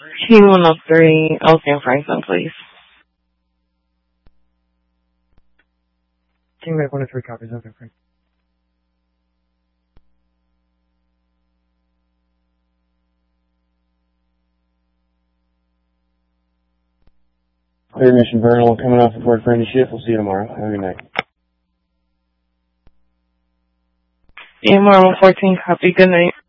Team 103, Elsie Franklin, please. Team Mac 103 copies, okay, Frank. Clear Mission Vernal, coming off report for any shift. We'll see you tomorrow. Have a good night. EMR 114, copy. Good night.